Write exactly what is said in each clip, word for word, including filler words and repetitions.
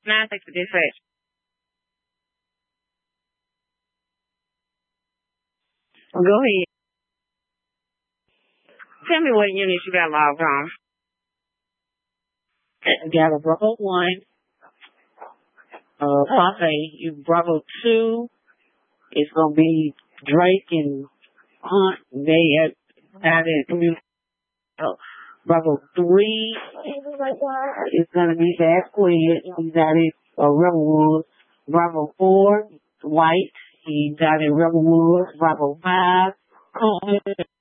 nine six for dispatch. Well, go ahead. Tell me what units you got logged on. You got a Bravo one, uh, Parfait. You Bravo two. It's gonna be Drake and Hunt. They have had it. Oh, Bravo three is gonna be Bass Squid. He's out at uh, Rebelwood. Bravo four, White. He's out at Rebelwood. Bravo five. Oh,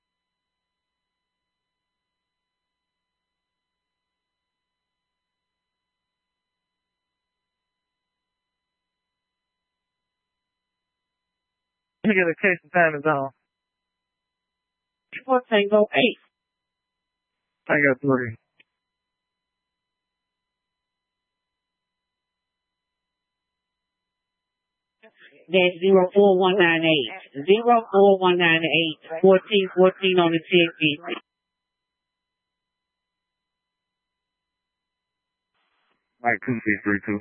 you get a case of time is on. Four Tango eight. I got three. That's zero four one nine eight. Zero four one nine eight. Fourteen fourteen on the ten fifty. Like two six three two.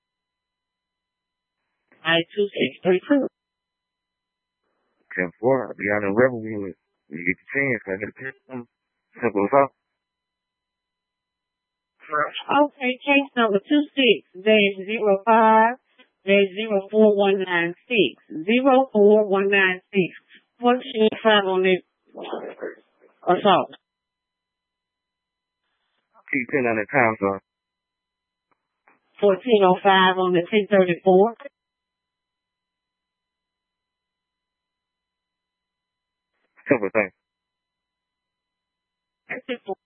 Like two six three two. Ten four. Be on the Rebelwood. You get the chance. I get a pistol. Simple as that. Okay, case number two six dash zero five dash zero four one nine six. Zero four one nine six. What's your five on this assault? Keep ten on the time, sir. Fourteen oh five on the ten thirty four. Simple thing. That's it for